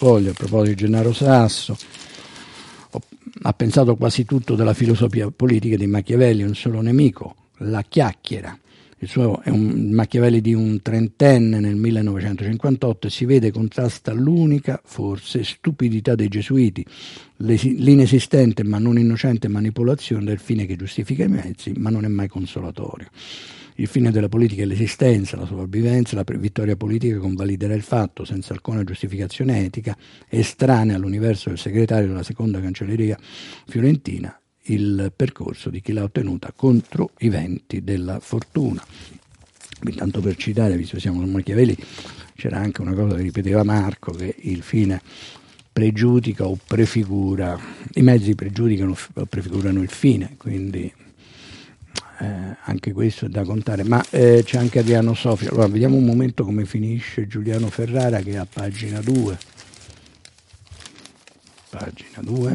Spoglio a proposito di Gennaro Sasso. Ha pensato quasi tutto della filosofia politica di Machiavelli, un solo nemico, la chiacchiera. Il suo è un Machiavelli di un trentenne nel 1958 e si vede contrasta l'unica, forse, stupidità dei gesuiti, l'inesistente ma non innocente manipolazione del fine che giustifica i mezzi, ma non è mai consolatorio. Il fine della politica è l'esistenza, la sopravvivenza, la vittoria politica convaliderà il fatto senza alcuna giustificazione etica, estranea all'universo del segretario della seconda cancelleria fiorentina, il percorso di chi l'ha ottenuta contro i venti della fortuna. Intanto per citare, visto che siamo su Machiavelli, c'era anche una cosa che ripeteva Marco, che il fine pregiudica o prefigura, i mezzi pregiudicano o prefigurano il fine, quindi anche questo è da contare. Ma c'è anche Adriano Sofri. Allora vediamo un momento come finisce Giuliano Ferrara, che è a pagina 2. Pagina 2.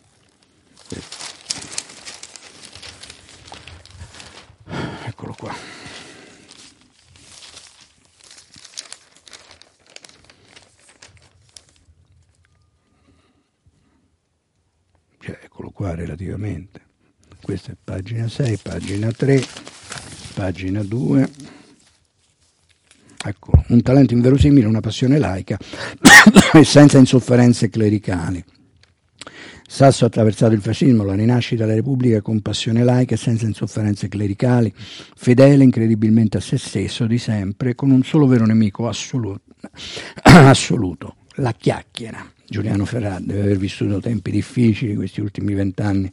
Eccolo qua. Eccolo qua relativamente. Questa è pagina 6, pagina 3, pagina 2. Ecco, un talento inverosimile, una passione laica e senza insofferenze clericali. Sasso ha attraversato il fascismo, la rinascita della Repubblica con passione laica e senza insofferenze clericali, fedele incredibilmente a se stesso di sempre, con un solo vero nemico assoluto, la chiacchiera. Giuliano Ferrara deve aver vissuto tempi difficili questi ultimi 20 anni.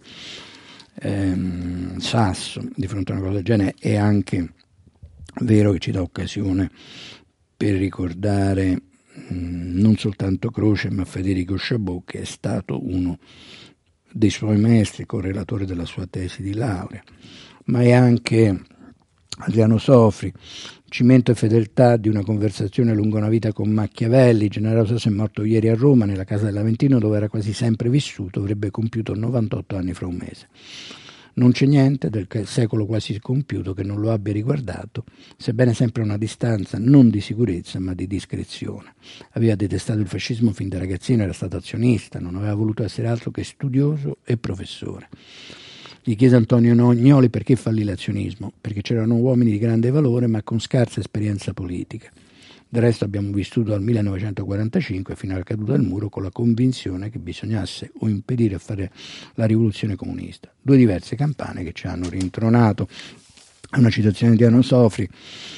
Sasso di fronte a una cosa del genere. È anche vero che ci dà occasione per ricordare non soltanto Croce ma Federico Chabot, che è stato uno dei suoi maestri, correlatore della sua tesi di laurea, ma è anche Adriano Sofri, cimento e fedeltà di una conversazione lungo una vita con Machiavelli. Gennaro Sasso è morto ieri a Roma, nella casa dell'Aventino, dove era quasi sempre vissuto, avrebbe compiuto 98 anni fra un mese. Non c'è niente del secolo quasi compiuto che non lo abbia riguardato, sebbene sempre a una distanza non di sicurezza ma di discrezione. Aveva detestato il fascismo fin da ragazzino, era stato azionista, non aveva voluto essere altro che studioso e professore. Gli chiese Antonio Gnoli perché fallì l'azionismo, perché c'erano uomini di grande valore ma con scarsa esperienza politica. Del resto abbiamo vissuto dal 1945 fino alla caduta del muro con la convinzione che bisognasse o impedire a fare la rivoluzione comunista. Due diverse campane che ci hanno rintronato. Una citazione di Adriano Sofri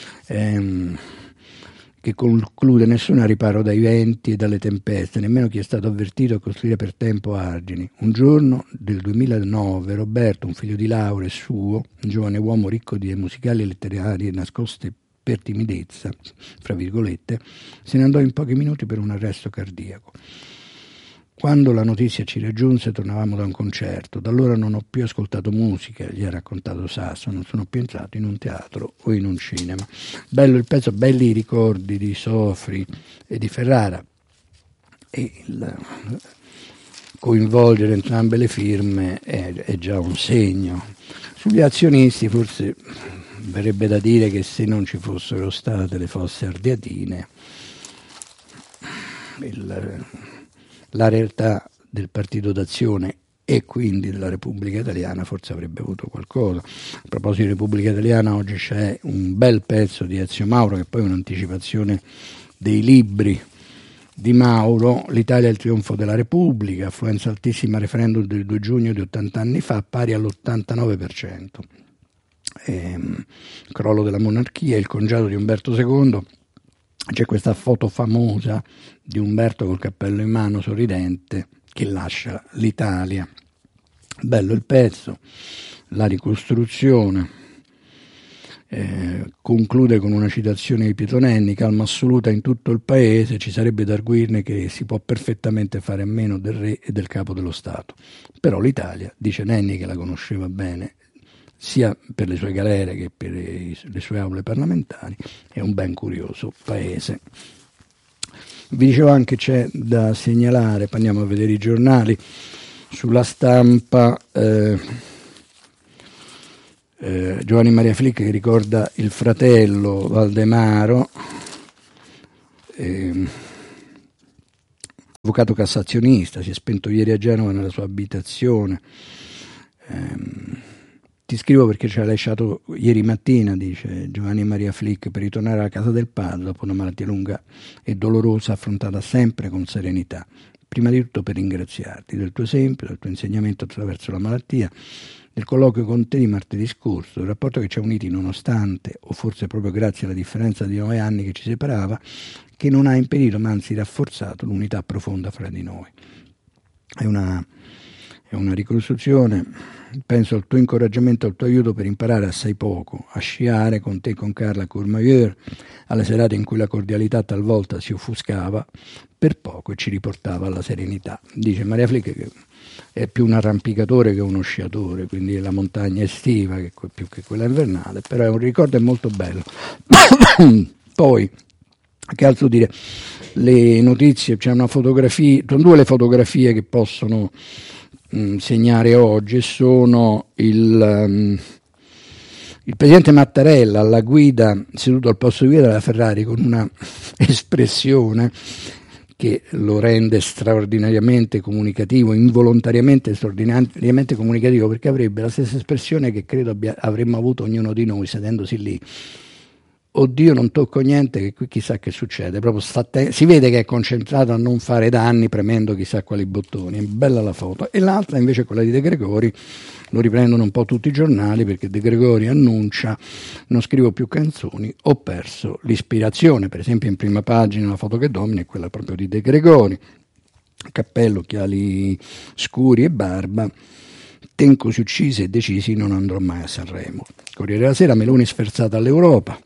che conclude: nessuno ha riparo dai venti e dalle tempeste, nemmeno chi è stato avvertito a costruire per tempo argini. Un giorno del 2009 Roberto, un figlio di Laura e suo, un giovane uomo ricco di musicali e letterarie nascoste per timidezza, fra virgolette, se ne andò in pochi minuti per un arresto cardiaco. Quando la notizia ci raggiunse tornavamo da un concerto, da allora non ho più ascoltato musica, gli ha raccontato Sasso, non sono più entrato in un teatro o in un cinema. Bello il pezzo, belli i ricordi di Sofri e di Ferrara, e il coinvolgere entrambe le firme è già un segno. Sugli azionisti forse verrebbe da dire che se non ci fossero state le fosse ardeatine, la realtà del Partito d'Azione e quindi della Repubblica Italiana forse avrebbe avuto qualcosa. A proposito di Repubblica Italiana, oggi c'è un bel pezzo di Ezio Mauro, che poi è un'anticipazione dei libri di Mauro, L'Italia è il trionfo della Repubblica, affluenza altissima al referendum del 2 giugno di 80 anni fa, pari all'89%. Crollo della monarchia, il congedo di Umberto II. C'è questa foto famosa di Umberto col cappello in mano sorridente che lascia l'Italia. Bello il pezzo, la ricostruzione. Conclude con una citazione di Pietro Nenni: calma assoluta in tutto il paese, ci sarebbe da arguirne che si può perfettamente fare a meno del re e del capo dello Stato. Però l'Italia, dice Nenni che la conosceva bene, sia per le sue galere che per le sue aule parlamentari, è un ben curioso paese. Vi dicevo anche c'è da segnalare, andiamo a vedere i giornali, sulla Stampa Giovanni Maria Flick che ricorda il fratello Valdemaro, avvocato cassazionista, si è spento ieri a Genova nella sua abitazione. Ti scrivo perché ci ha lasciato ieri mattina, dice Giovanni Maria Flick, per ritornare alla casa del padre dopo una malattia lunga e dolorosa affrontata sempre con serenità. Prima di tutto per ringraziarti del tuo esempio, del tuo insegnamento attraverso la malattia, del colloquio con te di martedì scorso, del rapporto che ci ha uniti nonostante, o forse proprio grazie alla differenza di 9 anni che ci separava, che non ha impedito ma anzi rafforzato l'unità profonda fra di noi. È una ricostruzione. Penso al tuo incoraggiamento, al tuo aiuto per imparare assai poco, a sciare con te e con Carla a Courmayeur, alle serate in cui la cordialità talvolta si offuscava per poco e ci riportava alla serenità. Dice Maria Flick che è più un arrampicatore che uno sciatore, quindi la montagna estiva che più che quella invernale, però è un ricordo è molto bello. Poi, che altro dire, le notizie, c'è una fotografia, sono due le fotografie che possono segnare oggi, sono il presidente Mattarella alla guida, seduto al posto di guida della Ferrari, con una espressione che lo rende straordinariamente comunicativo, involontariamente straordinariamente comunicativo, perché avrebbe la stessa espressione che credo avremmo avuto ognuno di noi sedendosi lì. Oddio, non tocco niente, che qui chissà che succede, proprio si vede che è concentrato a non fare danni premendo chissà quali bottoni. È bella la foto. E l'altra invece, quella di De Gregori, lo riprendono un po' tutti i giornali, perché De Gregori annuncia: non scrivo più canzoni, ho perso l'ispirazione. Per esempio in prima pagina la foto che domina è quella proprio di De Gregori, cappello, occhiali scuri e barba. Tenco si uccisi e decisi: non andrò mai a Sanremo. Corriere della Sera, Meloni sferzata all'Europa,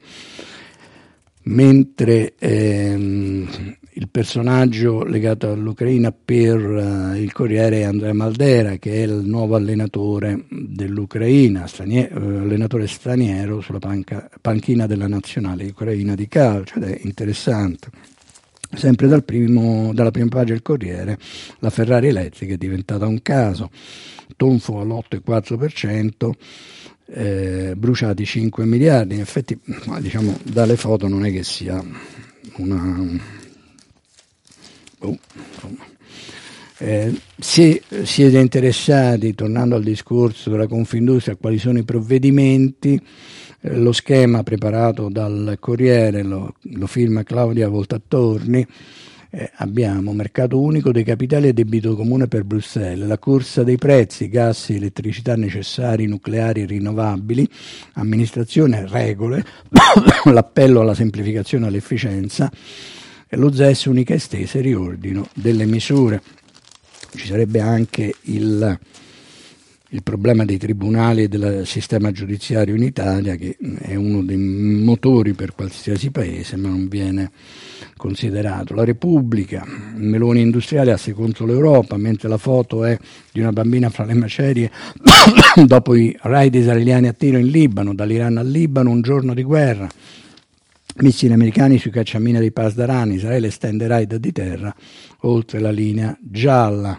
mentre il personaggio legato all'Ucraina per il Corriere è Andrea Maldera, che è il nuovo allenatore dell'Ucraina, allenatore straniero sulla panchina della nazionale ucraina di calcio, ed è interessante. Sempre dalla prima pagina del Corriere, la Ferrari elettrica è diventata un caso, tonfo all'8,4%, bruciati 5 miliardi. In effetti, diciamo, dalle foto non è che sia una... se siete interessati, tornando al discorso della Confindustria, quali sono i provvedimenti, lo schema preparato dal Corriere lo firma Claudia Voltattorni. Abbiamo mercato unico dei capitali e debito comune per Bruxelles, la corsa dei prezzi, gas e elettricità necessari, nucleari e rinnovabili, amministrazione, regole, l'appello alla semplificazione e all'efficienza, e lo ZES unica estesa e riordino delle misure. Ci sarebbe anche il problema dei tribunali e del sistema giudiziario in Italia, che è uno dei motori per qualsiasi paese, ma non viene considerato. La Repubblica, Meloni industriale asse contro l'Europa, mentre la foto è di una bambina fra le macerie dopo i raid israeliani a tiro in Libano, dall'Iran al Libano, un giorno di guerra. Missili americani sui cacciamine dei Pasdaran, Israele estende raid di terra oltre la linea gialla.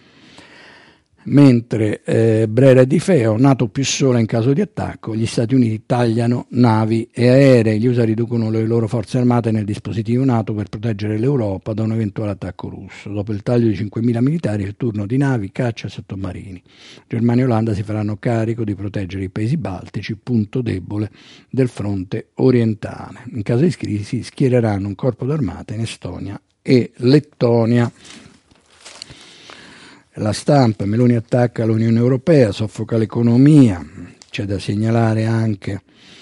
Mentre Brera e Di Feo, NATO più sola in caso di attacco, gli Stati Uniti tagliano navi e aerei, gli USA riducono le loro forze armate nel dispositivo NATO per proteggere l'Europa da un eventuale attacco russo. Dopo il taglio di 5.000 militari è il turno di navi, caccia e sottomarini. Germania e Olanda si faranno carico di proteggere i paesi baltici, punto debole del fronte orientale. In caso di crisi schiereranno un corpo d'armata in Estonia e Lettonia. La Stampa, Meloni attacca l'Unione Europea, soffoca l'economia. C'è da segnalare anche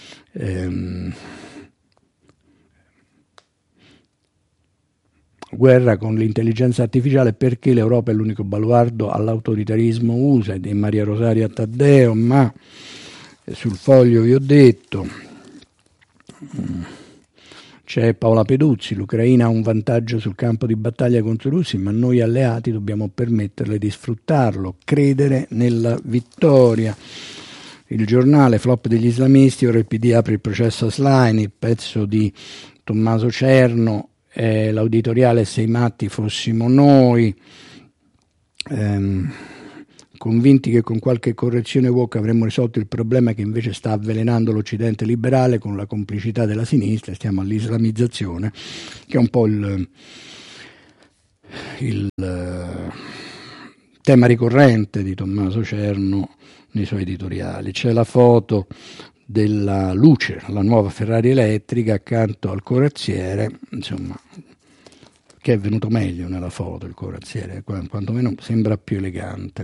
guerra con l'intelligenza artificiale, perché l'Europa è l'unico baluardo all'autoritarismo USA, di Maria Rosaria Taddeo, ma sul Foglio vi ho detto. C'è Paola Peduzzi: l'Ucraina ha un vantaggio sul campo di battaglia contro i russi, ma noi alleati dobbiamo permetterle di sfruttarlo, credere nella vittoria. Il Giornale, flop degli islamisti, ora il PD apre il processo a Schlein, il pezzo di Tommaso Cerno, l'auditoriale Se i matti fossimo noi, convinti che con qualche correzione woke avremmo risolto il problema che invece sta avvelenando l'Occidente liberale con la complicità della sinistra. Stiamo all'islamizzazione, che è un po' il tema ricorrente di Tommaso Cerno nei suoi editoriali. C'è la foto della Luce, la nuova Ferrari elettrica, accanto al corazziere, insomma, che è venuto meglio nella foto il corazziere, quantomeno sembra più elegante.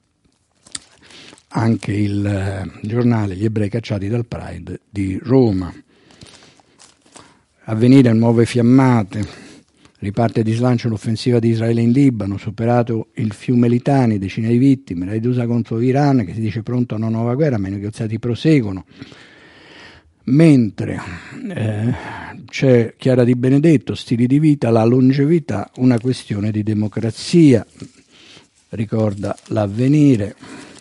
Anche il giornale Gli ebrei cacciati dal Pride di Roma. Avvenire nuove fiammate. Riparte di slancio l'offensiva di Israele in Libano, superato il fiume Litani, decine di vittime, raid USA contro l'Iran che si dice pronto a una nuova guerra, ma i negoziati proseguono. Mentre c'è Chiara Di Benedetto, stili di vita, la longevità, una questione di democrazia, ricorda l'Avvenire.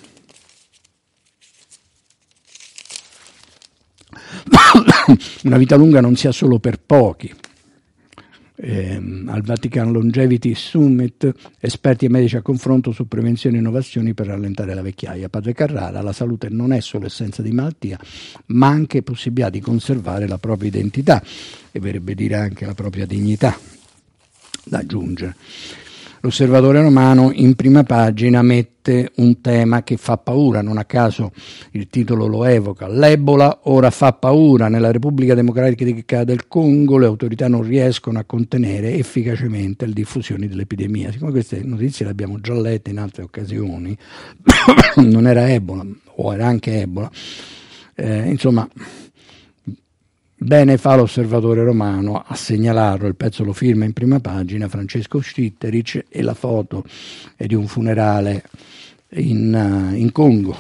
Una vita lunga non sia solo per pochi. Al Vatican Longevity Summit, esperti e medici a confronto su prevenzione e innovazioni per rallentare la vecchiaia. Padre Carrara, la salute non è solo essenza di malattia, ma anche possibilità di conservare la propria identità e verrebbe dire anche la propria dignità, da aggiungere. L'Osservatore Romano in prima pagina mette un tema che fa paura, non a caso il titolo lo evoca. L'Ebola ora fa paura. Nella Repubblica Democratica del Congo le autorità non riescono a contenere efficacemente le diffusioni dell'epidemia. Siccome queste notizie le abbiamo già lette in altre occasioni, non era Ebola, o era anche Ebola, insomma... Bene fa l'Osservatore Romano a segnalarlo, il pezzo lo firma in prima pagina Francesco Schitterich e la foto è di un funerale in Congo.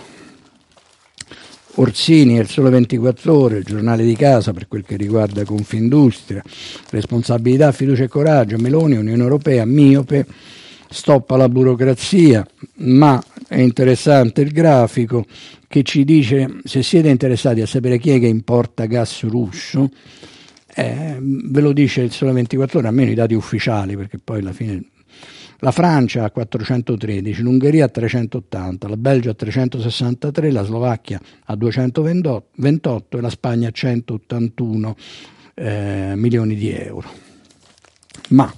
Orsini, Il Sole 24 Ore, il giornale di casa per quel che riguarda Confindustria, responsabilità, fiducia e coraggio, Meloni, Unione Europea, miope, stop alla burocrazia, ma è interessante il grafico che ci dice, se siete interessati a sapere chi è che importa gas russo, ve lo dice il Sole 24 Ore, almeno i dati ufficiali, perché poi alla fine la Francia ha 413, l'Ungheria a 380, la Belgio a 363, la Slovacchia a 228 e la Spagna a 181 milioni di euro. Ma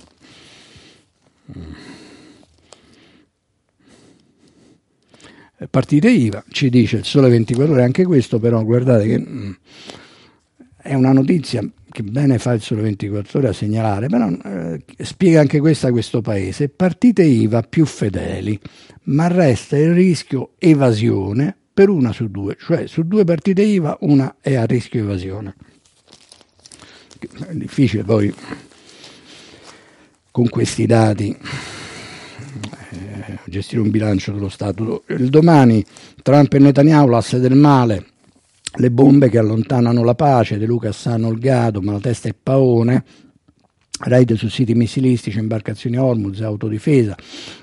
partite IVA, ci dice il Sole 24 Ore, anche questo però guardate che è una notizia che bene fa il Sole 24 Ore a segnalare, però spiega anche questa questo paese. Partite IVA più fedeli, ma resta il rischio evasione per una su due, cioè su due partite IVA una è a rischio evasione. È difficile poi con questi dati gestire un bilancio dello Stato. Il Domani, Trump e Netanyahu, l'asse del male, le bombe che allontanano la pace, De Luca Assano Olgado, ma la testa è Paone, raid su siti missilistici, imbarcazioni Hormuz, autodifesa,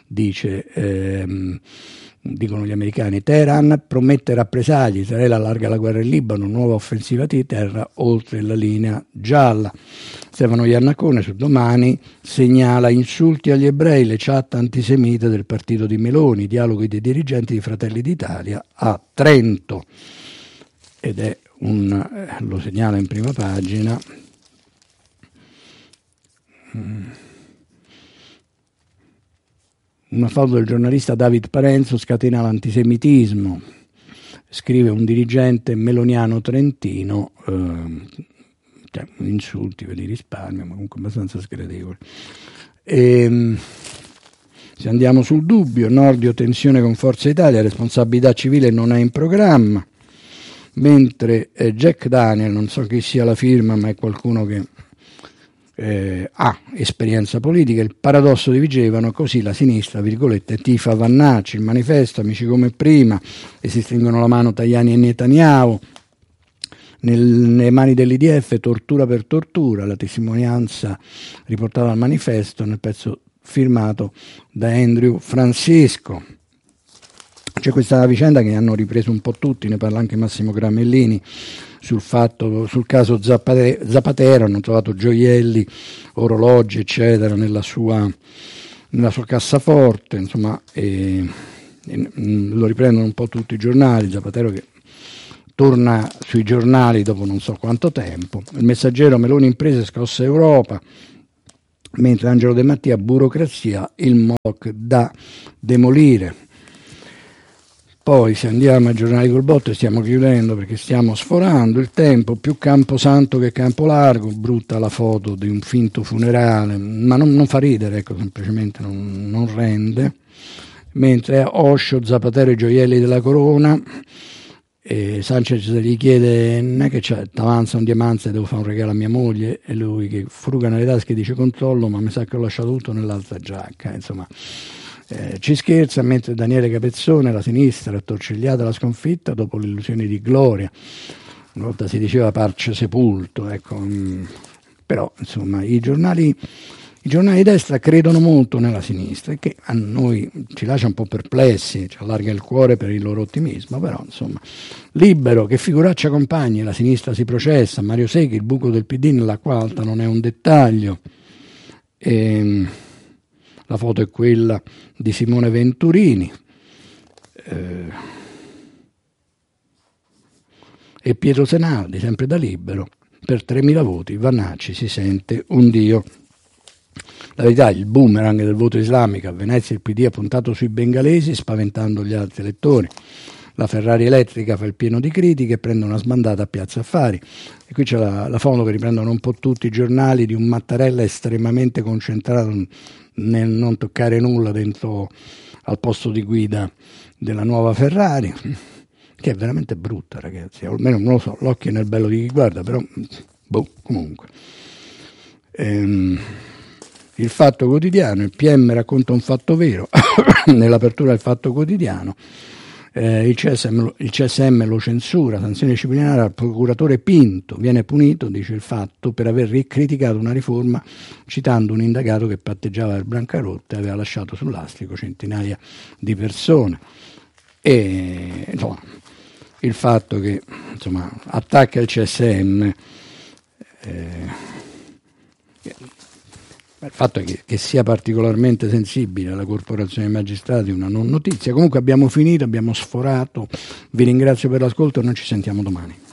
dicono gli americani. Teheran promette rappresaglie, Israele allarga la guerra in Libano, nuova offensiva di terra oltre la linea gialla. Stefano Iannacone su Domani segnala insulti agli ebrei, le chat antisemite del partito di Meloni, dialoghi dei dirigenti di Fratelli d'Italia a Trento, ed è lo segnala in prima pagina. Una foto del giornalista David Parenzo scatena l'antisemitismo, scrive un dirigente meloniano trentino, insulti ve li risparmio, ma comunque abbastanza sgradevoli. Se andiamo sul Dubbio, Nordio tensione con Forza Italia, responsabilità civile non è in programma, mentre Jack Daniel, non so chi sia la firma, ma è qualcuno che ha esperienza politica, il paradosso di Vigevano, così la sinistra, virgolette, tifa Vannacci, il manifesto, amici come prima, e si stringono la mano Tajani e Netanyahu, nelle mani dell'IDF, tortura per tortura, la testimonianza riportata dal manifesto nel pezzo firmato da Andrew Francisco. C'è questa vicenda che hanno ripreso un po' tutti, ne parla anche Massimo Gramellini, sul caso Zapatero. Hanno trovato gioielli, orologi eccetera nella sua cassaforte, insomma, lo riprendono un po' tutti i giornali. Zapatero che torna sui giornali dopo non so quanto tempo. Il Messaggero, Meloni imprese scossa Europa, mentre Angelo De Mattia, burocrazia, il Moloch da demolire. Poi se andiamo ai giornali col botto, stiamo chiudendo perché stiamo sforando il tempo, più Camposanto che Campolargo, brutta la foto di un finto funerale, ma non fa ridere, ecco, semplicemente non rende, mentre Osho, Zapatero e gioielli della corona, e Sanchez gli chiede, non è che t'avanza un diamante, devo fare un regalo a mia moglie, e lui che fruga nelle tasche dice controllo, ma mi sa che ho lasciato tutto nell'altra giacca, insomma. Ci scherza, mentre Daniele Capezzone, la sinistra, attorcigliata alla sconfitta dopo l'illusione di gloria. Una volta si diceva parce sepulto, ecco. Però insomma i giornali di destra credono molto nella sinistra, che a noi ci lascia un po' perplessi, ci allarga il cuore per il loro ottimismo, però insomma. Libero, che figuraccia compagni, la sinistra si processa, Mario Seghi, il buco del PD nell'acqua alta non è un dettaglio. La foto è quella di Simone Venturini e Pietro Senaldi, sempre da Libero, per 3.000 voti Vannacci si sente un dio. La verità, il boomerang del voto islamico, a Venezia il PD ha puntato sui bengalesi spaventando gli altri elettori. La Ferrari elettrica fa il pieno di critiche e prende una sbandata a Piazza Affari. E qui c'è la foto che riprendono un po' tutti i giornali di un Mattarella estremamente concentrato nel non toccare nulla dentro al posto di guida della nuova Ferrari, che è veramente brutta, ragazzi, o almeno non lo so, l'occhio è nel bello di chi guarda, però comunque. Il Fatto Quotidiano, il PM racconta un fatto vero nell'apertura del Fatto Quotidiano. Il CSM lo censura, sanzione disciplinare al procuratore Pinto, viene punito, dice il Fatto, per aver ricriticato una riforma citando un indagato che patteggiava per bancarotta e aveva lasciato sul lastrico centinaia di persone. E insomma, il fatto che insomma, attacca il CSM, il fatto è che sia particolarmente sensibile alla corporazione dei magistrati una non notizia. Comunque abbiamo finito, abbiamo sforato, vi ringrazio per l'ascolto e noi ci sentiamo domani.